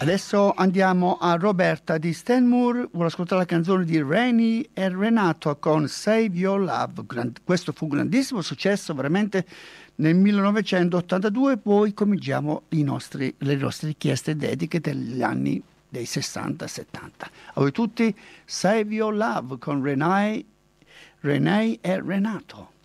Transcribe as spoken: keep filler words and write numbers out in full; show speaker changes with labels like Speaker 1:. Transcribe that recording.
Speaker 1: Adesso andiamo a Roberta di Stanmore, vuole ascoltare la canzone di Reni e Renato con Save Your Love. Gran- questo fu un grandissimo successo veramente nel millenovecentottantadue, poi cominciamo i nostri- le nostre richieste dediche degli anni dei sessanta settanta. A voi tutti, Save Your Love con Renai, Renai e Renato.